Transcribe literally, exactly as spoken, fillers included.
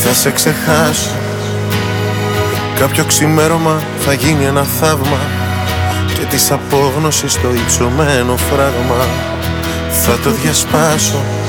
θα σε ξεχάσω. Κάποιο ξημέρωμα θα γίνει ένα θαύμα και της απόγνωσης το υψωμένο φράγμα θα το διασπάσω.